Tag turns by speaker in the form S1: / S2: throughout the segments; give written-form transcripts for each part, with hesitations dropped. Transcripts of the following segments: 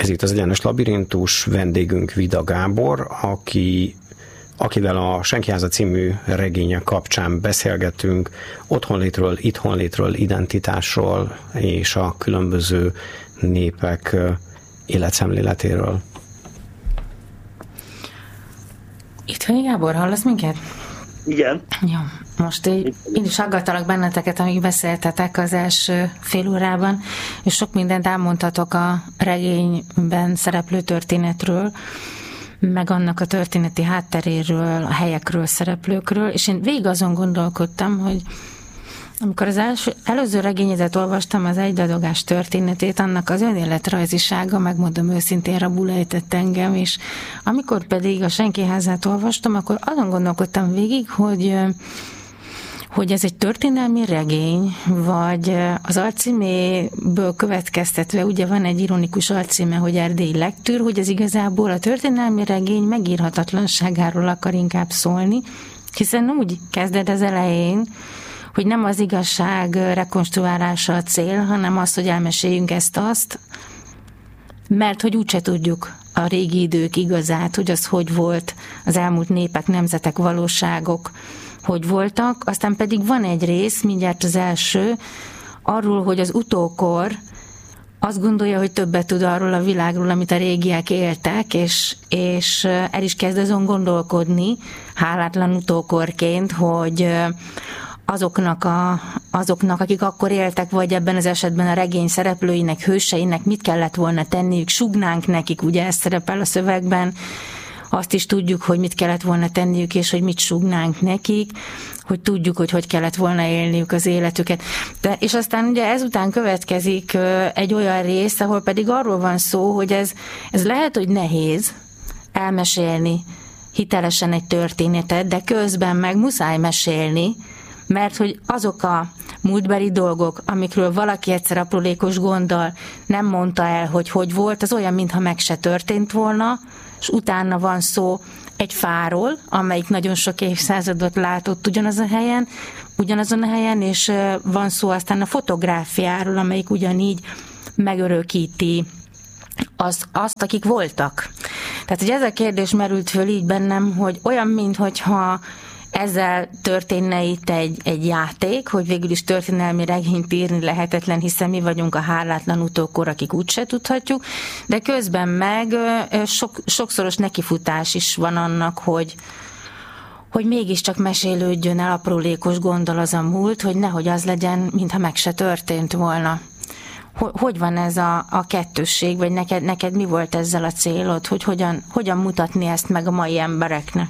S1: Ez itt az Egyenes Labirintus, vendégünk Vida Gábor, akivel a Senkiháza című regénye kapcsán beszélgetünk otthonlétről, itthonlétről, identitásról és a különböző népek életszemléletéről.
S2: Itt vagy, Gábor, hallasz minket?
S3: Igen.
S2: Jó, most én is aggattalak benneteket, amíg beszéltetek az első fél órában, és sok mindent elmondhatok a regényben szereplő történetről, meg annak a történeti hátteréről, a helyekről, szereplőkről, és én végig azon gondolkodtam, hogy amikor az előző regényedet olvastam, az egydadogás történetét, annak az önéletrajzisága, megmondom őszintén, rabul ejtett engem, és amikor pedig a Senkiházát olvastam, akkor azon gondolkodtam végig, hogy ez egy történelmi regény, vagy az alcíméből következtetve, ugye van egy ironikus alcíme, hogy Erdélyi Lektűr, hogy ez igazából a történelmi regény megírhatatlanságáról akar inkább szólni, hiszen úgy kezded az elején, hogy nem az igazság rekonstruálása a cél, hanem az, hogy elmeséljünk ezt-azt, mert hogy úgyse tudjuk a régi idők igazát, hogy az hogy volt, az elmúlt népek, nemzetek, valóságok, hogy voltak, aztán pedig van egy rész, mindjárt az első, arról, hogy az utókor azt gondolja, hogy többet tud arról a világról, amit a régiek éltek, és el is kezd azon gondolkodni, hálátlan utókorként, hogy azoknak, akik akkor éltek, vagy ebben az esetben a regény szereplőinek, hőseinek mit kellett volna tenniük, sugnánk nekik, ugye ez szerepel a szövegben, azt is tudjuk, hogy mit kellett volna tenniük, és hogy mit sugnánk nekik, hogy tudjuk, hogy kellett volna élniük az életüket. És aztán ugye ezután következik egy olyan rész, ahol pedig arról van szó, hogy ez lehet, hogy nehéz elmesélni hitelesen egy történetet, de közben meg muszáj mesélni, mert hogy azok a múltbeli dolgok, amikről valaki egyszer aprólékos gonddal nem mondta el, hogy volt, az olyan, mintha meg se történt volna, és utána van szó egy fáról, amelyik nagyon sok évszázadot látott ugyanazon a helyen, és van szó aztán a fotográfiáról, amelyik ugyanígy megörökíti azt, akik voltak. Tehát, hogy ez a kérdés merült föl így bennem, hogy olyan, minthogyha ezzel történne itt egy játék, hogy végül is történelmi regényt írni lehetetlen, hiszen mi vagyunk a hálátlan utókor, akik úgyse tudhatjuk, de közben meg sokszoros nekifutás is van annak, hogy mégiscsak mesélődjön el aprólékos gondol az a múlt, hogy nehogy az legyen, mintha meg se történt volna. Hogy van ez a kettősség, vagy neked mi volt ezzel a célod, hogy hogyan mutatni ezt meg a mai embereknek?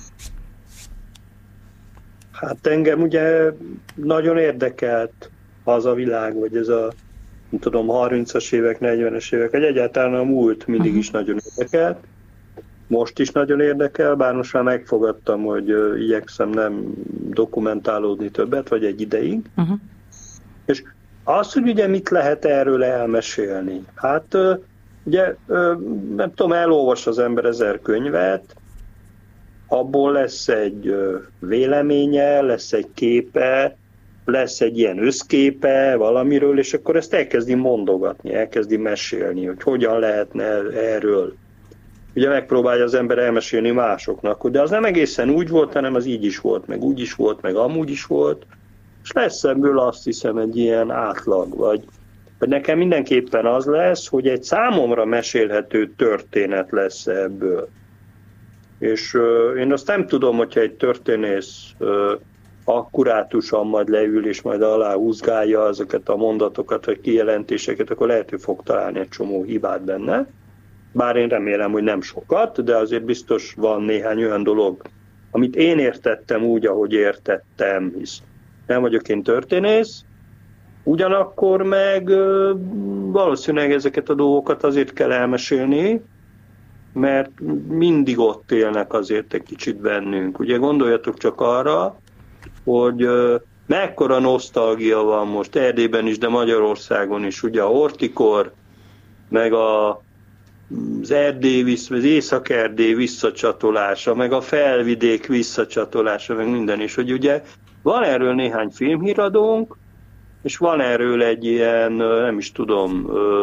S3: Hát engem ugye nagyon érdekelt az a világ, hogy ez a, nem tudom, 30-as évek, 40-es évek, vagy egyáltalán a múlt mindig is nagyon érdekelt. Most is nagyon érdekel, bár most már megfogadtam, hogy igyekszem nem dokumentálódni többet, vagy egy ideig. És azt, hogy ugye mit lehet erről elmesélni. Hát ugye, nem tudom, elolvas az ember 1000 könyvet, abból lesz egy véleménye, lesz egy képe, lesz egy ilyen összképe valamiről, és akkor ezt elkezdi mondogatni, elkezdi mesélni, hogy hogyan lehetne erről. Ugye megpróbálja az ember elmesélni másoknak, de az nem egészen úgy volt, hanem az így is volt, meg úgy is volt, meg amúgy is volt, és lesz ebből azt hiszem egy ilyen átlag, vagy nekem mindenképpen az lesz, hogy egy számomra mesélhető történet lesz ebből. És én azt nem tudom, hogyha egy történész akkurátusan majd leül, és majd alá húzgálja ezeket a mondatokat, vagy kijelentéseket, akkor lehet, hogy fog találni egy csomó hibát benne. Bár én remélem, hogy nem sokat, de azért biztos van néhány olyan dolog, amit én értettem úgy, ahogy értettem, hisz nem vagyok én történész, ugyanakkor meg valószínűleg ezeket a dolgokat azért kell elmesélni, mert mindig ott élnek azért egy kicsit bennünk. Ugye gondoljatok csak arra, hogy mekkora nosztalgia van most Erdélyben is, de Magyarországon is, ugye a hortikor, meg az Erdély, az Észak-Erdély visszacsatolása, meg a felvidék visszacsatolása, meg minden is, hogy ugye van erről néhány filmhíradónk, és van erről egy ilyen, nem is tudom,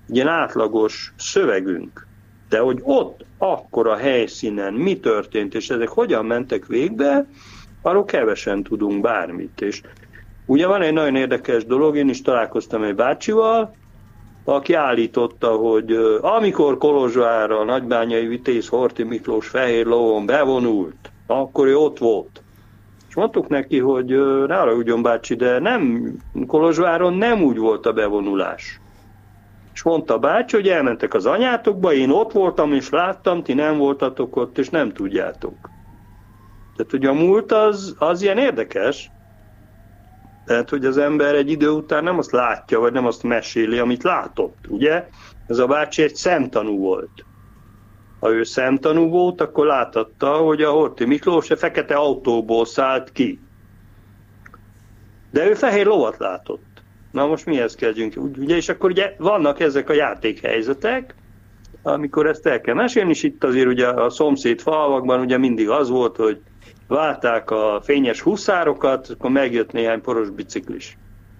S3: ilyen átlagos szövegünk, de hogy ott, akkor a helyszínen mi történt, és ezek hogyan mentek végbe, arról kevesen tudunk bármit. És ugye van egy nagyon érdekes dolog, én is találkoztam egy bácsival, aki állította, hogy amikor Kolozsvárra a nagybányai vitéz Horthy Miklós fehér lovon bevonult, akkor ő ott volt. És mondtuk neki, hogy ne haragudjon bácsi, de nem, Kolozsváron nem úgy volt a bevonulás. És mondta bácsi, hogy elmentek az anyátokba, én ott voltam és láttam, ti nem voltatok ott, és nem tudjátok. Tehát, hogy a múlt az ilyen érdekes, tehát, hogy az ember egy idő után nem azt látja, vagy nem azt meséli, amit látott, ugye? Ez a bácsi egy szemtanú volt. Ha ő szemtanú volt, akkor láthatta, hogy a Horthy Miklós egy fekete autóból szállt ki. De ő fehér lovat látott. Na most mihez kezdjünk? Ugye, és akkor ugye vannak ezek a játékhelyzetek, amikor ezt el kell mesélni, és itt azért ugye a szomszéd falvakban ugye mindig az volt, hogy várták a fényes huszárokat, akkor megjött néhány poros biciklis.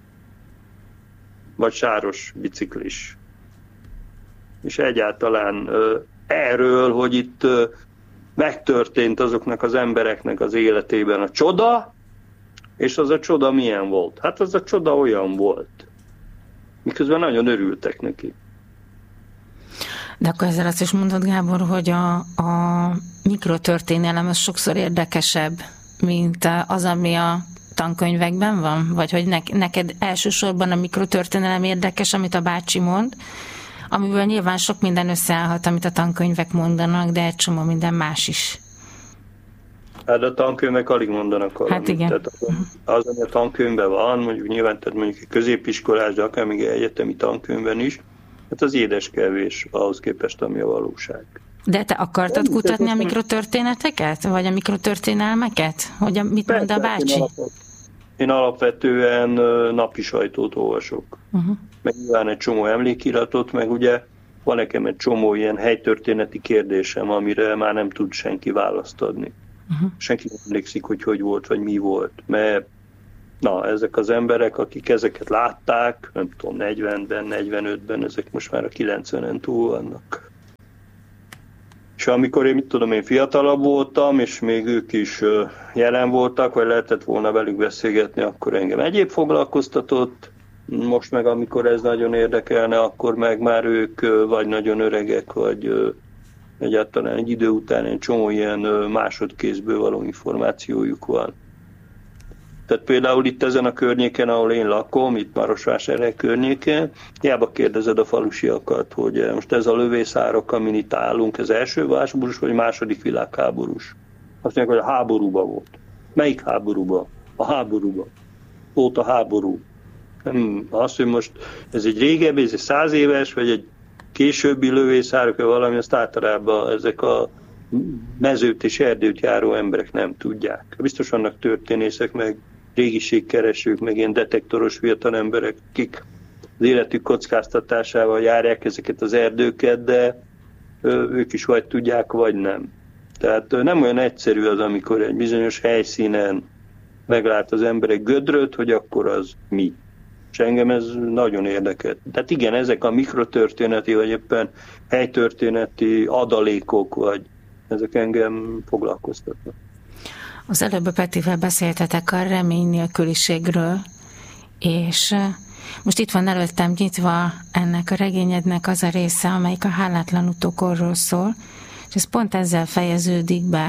S3: Vagy sáros biciklis. És egyáltalán erről, hogy itt megtörtént azoknak az embereknek az életében a csoda, és az a csoda milyen volt? Hát az a csoda olyan volt. Miközben nagyon örültek neki.
S2: De akkor ezzel azt is mondod, Gábor, hogy a mikrotörténelem az sokszor érdekesebb, mint az, ami a tankönyvekben van? Vagy hogy neked elsősorban a mikrotörténelem érdekes, amit a bácsi mond, amiből nyilván sok minden összeállhat, amit a tankönyvek mondanak, de egy csomó minden más is.
S3: Hát a tankönyvek alig mondanak valamit.
S2: Hát igen.
S3: Tehát az, ami a tankönyvben van, mondjuk nyilván, tehát mondjuk egy középiskolás, de akár még egy egyetemi tankönyvben is, hát az édeskevés ahhoz képest, ami a valóság.
S2: De te akartad kutatni a mikrotörténeteket? Vagy a mikrotörténelmeket? Hogy mit mond a bácsi?
S3: Én alapvetően napi sajtót olvasok. Meg nyilván egy csomó emlékiratot, meg ugye van nekem egy csomó ilyen helytörténeti kérdésem, amire már nem tud senki választ adni. Senki nem emlékszik, hogy volt, vagy mi volt. Mert ezek az emberek, akik ezeket látták, nem tudom, 40-ben, 45-ben, ezek most már a 90-en túl vannak. És amikor én fiatalabb voltam, és még ők is jelen voltak, vagy lehetett volna velük beszélgetni, akkor engem egyéb foglalkoztatott. Most meg amikor ez nagyon érdekelne, akkor meg már ők vagy nagyon öregek, vagy egyáltalán egy idő után egy csomó ilyen másodkézből való információjuk van. Tehát például itt ezen a környéken, ahol én lakom, itt Marosvásárhely környéken, hiába kérdezed a falusiakat, hogy most ez a lövészárok, amin itt állunk, ez első háborús vagy második világháborús. Azt mondják, hogy a háborúban volt. Melyik háborúban? A háborúban. Volt a háború. Azt, hogy most ez egy régebbi, ez egy 100 éves, vagy egy későbbi lövészárok, vagy valami, azt általában ezek a mezőt és erdőt járó emberek nem tudják. Biztos vannak történészek, meg régiségkeresők, meg ilyen detektoros fiatal emberek, akik az életük kockáztatásával járják ezeket az erdőket, de ők is vagy tudják, vagy nem. Tehát nem olyan egyszerű az, amikor egy bizonyos helyszínen meglát az emberek gödröt, hogy akkor az mi. És engem ez nagyon érdekel. Tehát igen, ezek a mikrotörténeti, vagy éppen helytörténeti adalékok, vagy ezek engem foglalkoztatnak.
S2: Az előbb Petivel beszéltetek a remény nélküliségről, és most itt van előttem nyitva ennek a regényednek az a része, amelyik a hálátlan utókorról szól, és ez pont ezzel fejeződik be,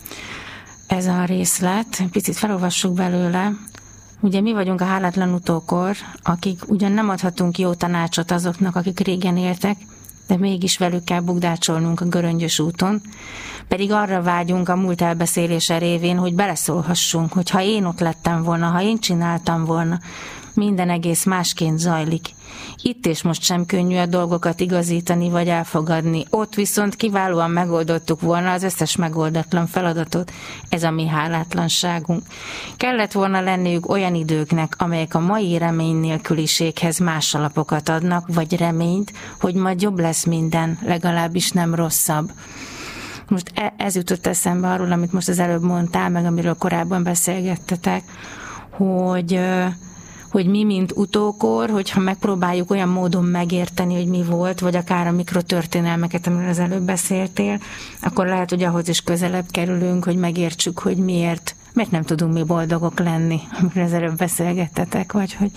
S2: ez a részlet. Picit felolvassuk belőle. Ugye mi vagyunk a hálátlan utókor, akik ugyan nem adhatunk jó tanácsot azoknak, akik régen éltek, de mégis velük kell bugdácsolnunk a göröngyös úton, pedig arra vágyunk a múlt elbeszélése révén, hogy beleszólhassunk, hogy ha én ott lettem volna, ha én csináltam volna, minden egész másként zajlik. Itt és most sem könnyű a dolgokat igazítani vagy elfogadni. Ott viszont kiválóan megoldottuk volna az összes megoldatlan feladatot. Ez a mi hálátlanságunk. Kellett volna lenniük olyan időknek, amelyek a mai remény nélküliséghez más alapokat adnak, vagy reményt, hogy majd jobb lesz minden, legalábbis nem rosszabb. Most ez jutott eszembe arról, amit most az előbb mondtál, meg amiről korábban beszélgettetek, hogy hogy mi, mint utókor, hogyha megpróbáljuk olyan módon megérteni, hogy mi volt, vagy akár a mikrotörténelmeket, amiről az előbb beszéltél, akkor lehet, hogy ahhoz is közelebb kerülünk, hogy megértsük, hogy miért nem tudunk mi boldogok lenni, amiről az előbb beszélgettetek, vagy hogy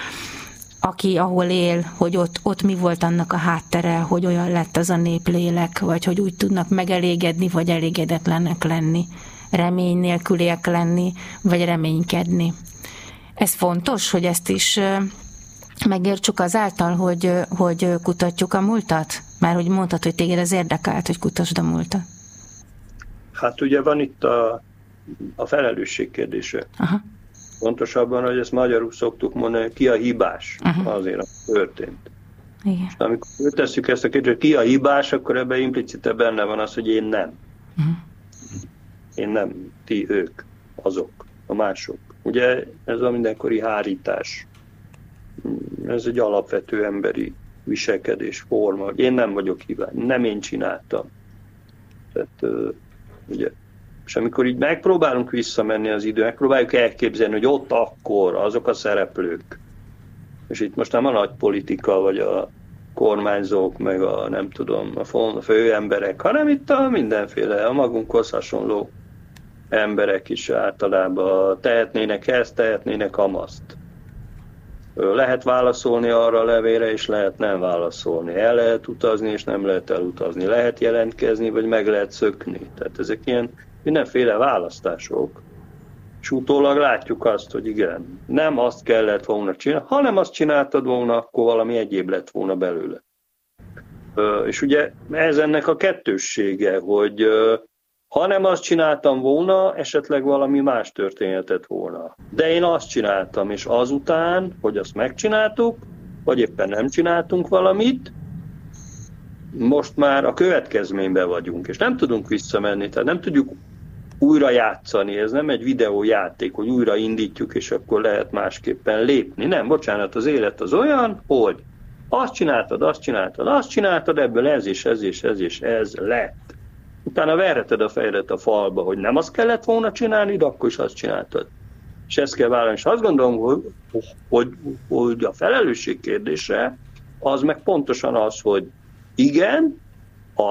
S2: aki ahol él, hogy ott mi volt annak a háttere, hogy olyan lett az a néplélek, vagy hogy úgy tudnak megelégedni, vagy elégedetlenek lenni, remény nélküliek lenni, vagy reménykedni. Ez fontos, hogy ezt is megértsük azáltal, hogy kutatjuk a múltat? Már hogy mondtad, hogy téged az érdekelt, hogy kutasd a múltat.
S3: Hát ugye van itt a felelősség kérdése. Aha. Pontosabban, hogy ezt magyarul szoktuk mondani, ki a hibás azért, ami történt.
S2: Igen.
S3: És amikor tesszük ezt a kérdést, ki a hibás, akkor ebben implicite benne van az, hogy én nem. Én nem, ti, ők, azok, a mások. Ugye ez a mindenkori hárítás. Ez egy alapvető emberi viselkedés forma. Én nem vagyok hibás, nem én csináltam. Tehát ugye, és amikor így megpróbálunk visszamenni az időn, megpróbáljuk elképzelni, hogy ott akkor azok a szereplők, és itt most nem a nagy politika, vagy a kormányzók, meg a nem tudom, a főemberek, hanem itt a mindenféle, a magunkhoz hasonló emberek is általában tehetnének ezt, tehetnének amazt. Lehet válaszolni arra a levélre, és lehet nem válaszolni. El lehet utazni, és nem lehet elutazni. Lehet jelentkezni, vagy meg lehet szökni. Tehát ezek ilyen mindenféle választások. És utólag látjuk azt, hogy igen, nem azt kellett volna csinálni, ha nem azt csináltad volna, akkor valami egyéb lett volna belőle. És ugye ez ennek a kettőssége, hogy ha nem azt csináltam volna, esetleg valami más történhetett volna. De én azt csináltam, és azután, hogy azt megcsináltuk, vagy éppen nem csináltunk valamit, most már a következményben vagyunk, és nem tudunk visszamenni, tehát nem tudjuk újra játszani, ez nem egy videójáték, hogy újra indítjuk, és akkor lehet másképpen lépni. Nem, bocsánat, az élet az olyan, hogy azt csináltad, ebből ez és ez és ez és ez lett. Utána verheted a fejedet a falba, hogy nem azt kellett volna csinálni, de akkor is azt csináltad. És ezt kell vállalni. És azt gondolom, hogy a felelősség kérdése az meg pontosan az, hogy igen,